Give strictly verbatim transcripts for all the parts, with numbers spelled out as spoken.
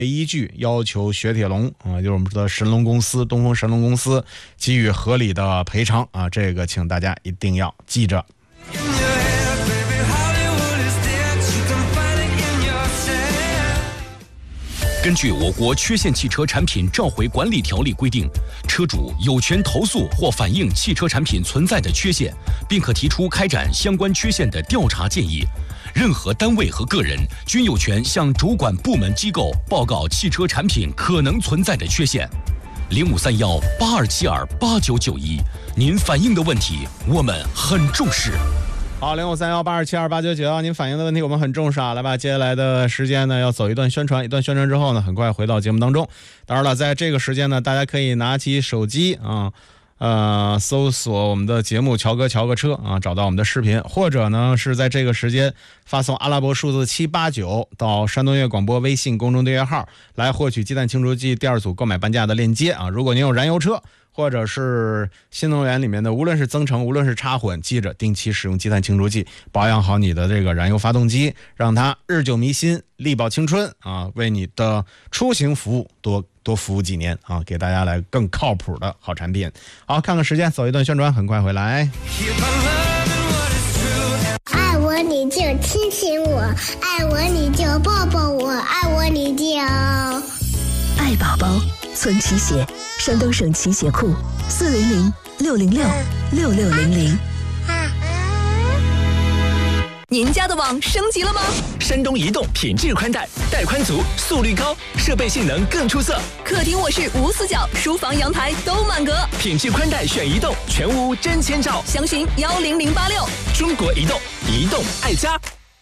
依据要求雪铁龙啊、呃，就是我们的神龙公司东风神龙公司给予合理的赔偿啊，这个请大家一定要记着。 根据我国缺陷汽车产品召回管理条例规定，车主有权投诉或反映汽车产品存在的缺陷，并可提出开展相关缺陷的调查建议。任何单位和个人均有权向主管部门机构报告汽车产品可能存在的缺陷。零五三幺八二七二八九九一，您反映的问题我们很重视。 好，零五三幺八二七二八九九幺，您反映的问题我们很重视啊。来吧，接下来的时间呢，要走一段宣传，一段宣传之后呢，很快回到节目当中。当然了，在这个时间呢，大家可以拿起手机啊，呃，搜索我们的节目乔哥乔个车啊，找到我们的视频，或者呢是在这个时间发送阿拉伯数字七八九到山东音乐广播微信公众订阅号来获取鸡蛋清除剂第二组购买半价的链接啊。如果您有燃油车或者是新能源里面的，无论是增程无论是插混，记着定期使用积碳清除剂，保养好你的这个燃油发动机，让它日久弥新，力保青春啊，为你的出行服务多多服务几年啊，给大家来更靠谱的好产品。好，看看时间，走一段宣传，很快回来。 爱我你就亲亲我，爱我你就抱抱我，爱我你就爱宝宝存奇鞋，山东省奇鞋库四零零六零六六六零零。 您家的网升级了吗？ 山东移动品质宽带，带宽足，速率高，设备性能更出色。 客厅卧室无死角，书房阳台都满格。 品质宽带选移动，全屋真千兆。 详询幺零零八六。 中国移动，移动爱家。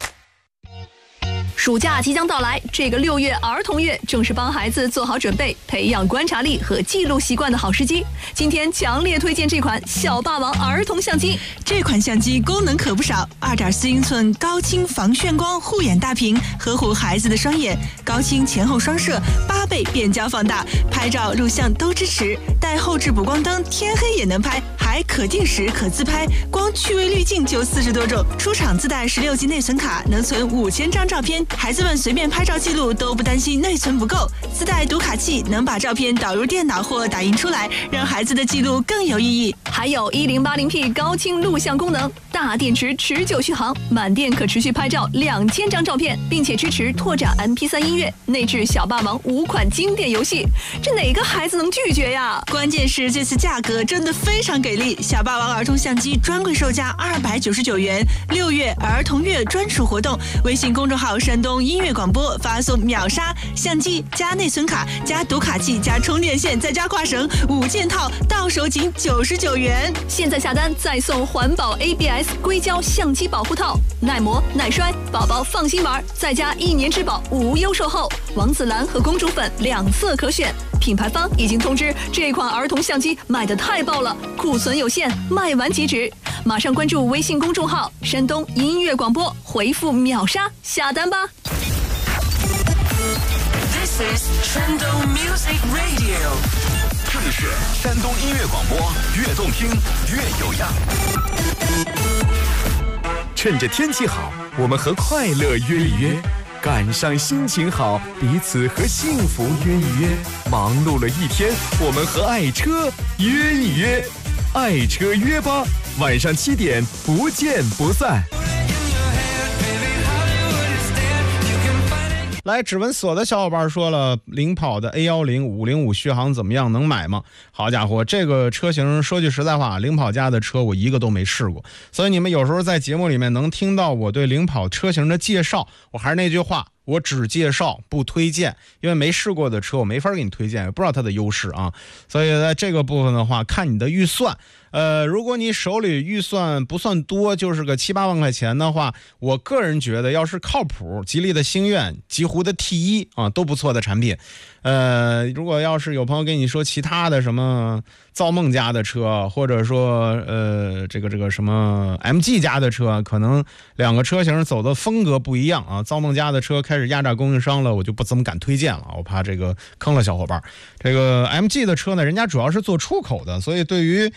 暑假即将到来，这个六月儿童月正是帮孩子做好准备、培养观察力和记录习惯的好时机。今天强烈推荐这款小霸王儿童相机。 这款相机功能可不少， 二点四英寸高清防眩光护眼大屏，呵护孩子的双眼，高清前后双摄，八倍变焦放大，拍照录像都支持，带后置补光灯，天黑也能拍，还可定时可自拍，光趣味滤镜就四十多种。出厂自带十六 G 内存卡，能存五千张照片。孩子们随便拍照记录都不担心内存不够，自带读卡器能把照片导入电脑或打印出来，让孩子的记录更有意义。 还有 一零八零 P 高清录像功能，大电池持久续航，满电可持续拍照两千张照片，并且支持拓展 M P 三 音乐，内置小霸王五款经典游戏，这哪个孩子能拒绝呀？ 关键是这次价格真的非常给力，小霸王儿童相机专柜售价二百九十九元，六月儿童月专属活动，微信公众号山东音乐广播发送秒杀相机加内存卡加读卡器加充电线再加挂绳五件套，到手仅九十九元。 现在下单再送环保 A B S 硅胶相机保护套，耐磨耐摔，宝宝放心玩，再加一年质保无忧售后，王子蓝和公主粉两色可选。品牌方已经通知这款儿童相机卖得太爆了，库存有限，卖完即止。马上关注微信公众号山东音乐广播，回复秒杀下单吧。 This is 山东 Music Radio， 这里是山东音乐广播，越动听越有样。 趁着天气好，我们和快乐约一约；赶上心情好，彼此和幸福约一约。忙碌了一天，我们和爱车约一约，爱车约吧，晚上七点不见不散。 来，指纹锁的小伙伴说了，领跑的 A 一零 五零五续航怎么样？能买吗？好家伙，这个车型说句实在话，领跑家的车我一个都没试过，所以你们有时候在节目里面能听到我对领跑车型的介绍，我还是那句话，我只介绍不推荐，因为没试过的车我没法给你推荐，也不知道它的优势啊。所以在这个部分的话，看你的预算。呃，如果你手里预算不算多，就是个七八万块钱的话，我个人觉得要是靠谱，吉利的星愿、极狐的 T 一 啊，都不错的产品。呃，如果要是有朋友跟你说其他的什么造梦家的车，或者说呃这个这个什么 M G 家的车，可能两个车型走的风格不一样啊。造梦家的车开始压榨供应商了，我就不怎么敢推荐了，我怕这个坑了小伙伴。这个 M G 的车呢，人家主要是做出口的，所以对于你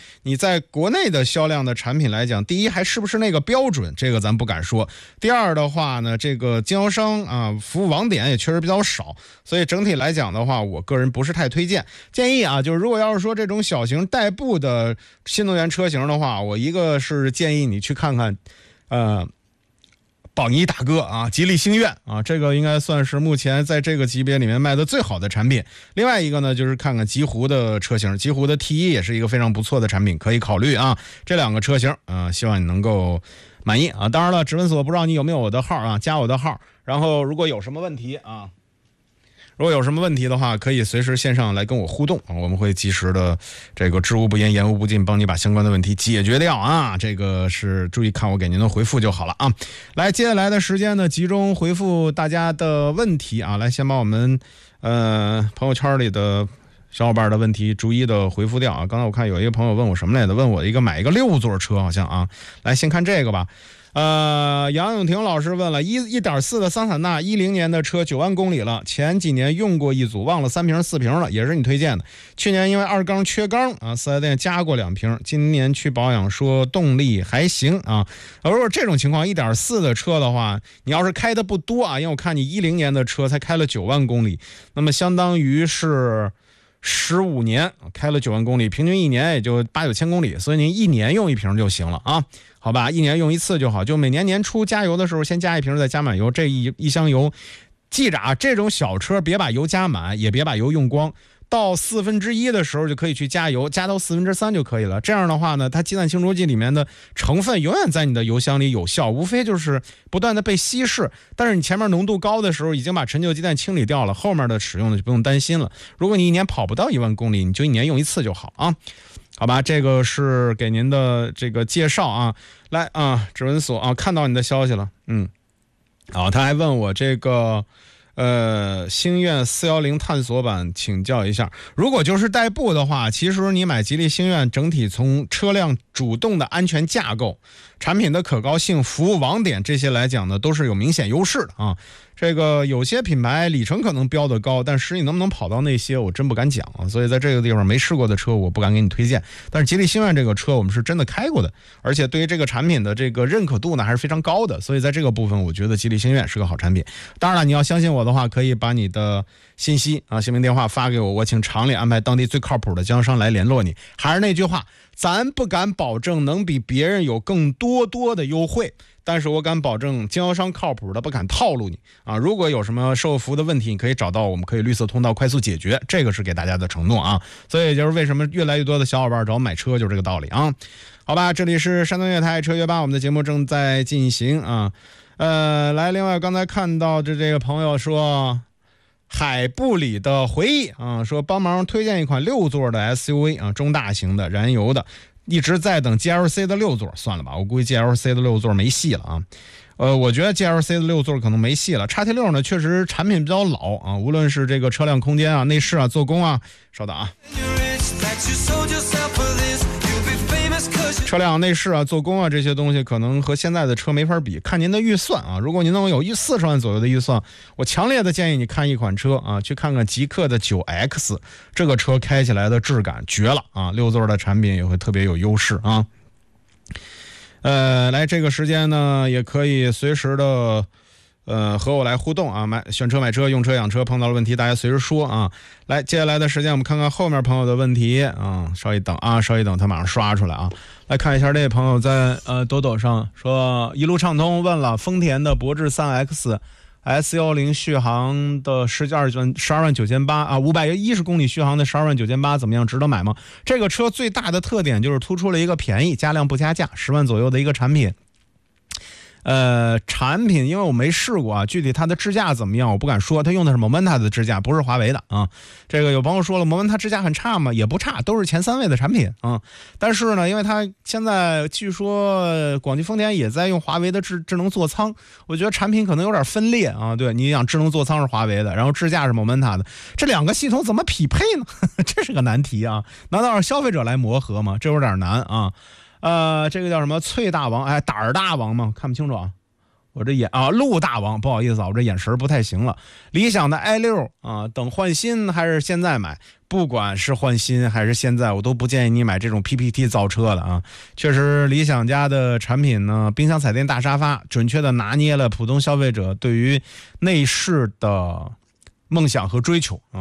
在国内的销量的产品来讲，第一还是不是那个标准，这个咱不敢说。第二的话呢，这个经销商啊，服务网点也确实比较少，所以整体来讲的话，我个人不是太推荐。建议啊，就是如果要是说这种小型代步的新能源车型的话，我一个是建议你去看看，呃。榜一大哥啊，吉利星越啊，这个应该算是目前在这个级别里面卖的最好的产品。另外一个呢，就是看看极狐的车型，极狐的 T 一 也是一个非常不错的产品，可以考虑啊。这两个车型啊、呃，希望你能够满意啊。当然了，指纹锁不知道你有没有我的号啊，加我的号。然后如果有什么问题啊。如果有什么问题的话，可以随时线上来跟我互动啊，我们会及时的这个知无不言，言无不尽，帮你把相关的问题解决掉啊。这个是注意看我给您的回复就好了啊。来，接下来的时间呢，集中回复大家的问题啊。来，先把我们呃朋友圈里的小伙伴的问题逐一的回复掉啊。刚才我看有一个朋友问我什么来着？问我一个买一个六座车好像啊。来，先看这个吧。呃，杨永婷老师问了，一一点四的桑塔纳，一零年的车，九万公里了，前几年用过一组，忘了三瓶四瓶了，也是你推荐的。去年因为二缸缺缸啊，四 S 店加过两瓶，今年去保养说动力还行啊。如果这种情况，一点四的车的话，你要是开的不多啊，因为我看你一零年的车才开了九万公里，那么相当于是十五年开了九万公里，平均一年也就八九千公里，所以您一年用一瓶就行了啊。好吧，一年用一次就好，就每年年初加油的时候先加一瓶，再加满油，这一一箱油。记着啊，这种小车别把油加满，也别把油用光，到四分之一的时候就可以去加油，加到四分之三就可以了。这样的话呢，它鸡蛋清除剂里面的成分永远在你的油箱里有效，无非就是不断的被稀释。但是你前面浓度高的时候已经把陈旧鸡蛋清理掉了，后面的使用的就不用担心了。如果你一年跑不到一万公里，你就一年用一次就好啊。好吧，这个是给您的这个介绍啊。来啊，指纹锁啊，看到你的消息了，嗯，好，他还问我这个呃星越四一零探索版请教一下，如果就是代步的话，其实你买吉利星越整体从车辆主动的安全架构、产品的可靠性、服务网点这些来讲呢，都是有明显优势的啊。这个有些品牌里程可能标得高，但实际能不能跑到那些我真不敢讲啊，所以在这个地方没试过的车我不敢给你推荐。但是吉利星越这个车我们是真的开过的，而且对于这个产品的这个认可度呢还是非常高的，所以在这个部分我觉得吉利星越是个好产品。当然了，你要相信我的话，可以把你的信息啊、姓名电话发给我，我请厂里安排当地最靠谱的经销商来联络你。还是那句话，咱不敢保证能比别人有更多多的优惠，但是我敢保证经销商靠谱的，不敢套路你啊！如果有什么售后服务的问题，你可以找到我们，可以绿色通道快速解决，这个是给大家的承诺啊！所以就是为什么越来越多的小伙伴找我买车，就是这个道理啊！好吧，这里是山东粤台车约吧，我们的节目正在进行啊。呃，来，另外刚才看到这这个朋友说海布里的回忆啊，说帮忙推荐一款六座的 S U V 啊，中大型的燃油的。一直在等 G L C 的六座，算了吧，我估计 G L C 的六座没戏了啊。呃，我觉得 G L C 的六座可能没戏了。X T 六呢，确实产品比较老啊，无论是这个车辆空间啊、内饰啊、做工啊，稍等啊。车辆内饰啊、做工啊这些东西，可能和现在的车没法比，看您的预算啊。如果您能有一四十万左右的预算，我强烈的建议你看一款车啊，去看看极氪的 九 X， 这个车开起来的质感绝了啊，六座的产品也会特别有优势啊。呃，来这个时间呢，也可以随时的。呃，和我来互动啊，买选车、买车、用车、养车，碰到了问题大家随时说啊。来，接下来的时间我们看看后面朋友的问题啊，稍一等啊，稍一等，他马上刷出来啊。来看一下这位朋友在呃抖抖上说一路畅通，问了丰田的博致 三 X S 一零 续航的十二万十二万九千八啊，五百一十公里续航的十二万九千八怎么样？值得买吗？这个车最大的特点就是突出了一个便宜，加量不加价，十万左右的一个产品。呃，产品因为我没试过啊，具体它的支架怎么样我不敢说，它用的是 Momenta 的支架，不是华为的啊。这个有朋友说了 Momenta 支架很差吗？也不差，都是前三位的产品啊。但是呢，因为它现在据说广汽丰田也在用华为的智智能座舱，我觉得产品可能有点分裂啊。对，你想智能座舱是华为的，然后支架是 Momenta 的，这两个系统怎么匹配呢？这是个难题啊，难道让消费者来磨合吗？这有点难啊。呃，这个叫什么？翠大王，哎，胆儿大王吗？看不清楚啊。 我这眼啊，陆大王，不好意思啊，我这眼神不太行了。理想的 i 六啊，等换新还是现在买？不管是换新还是现在，我都不建议你买这种 P P T 造车的啊。确实，理想家的产品呢，冰箱、彩电、大沙发，准确的拿捏了普通消费者对于内饰的梦想和追求啊。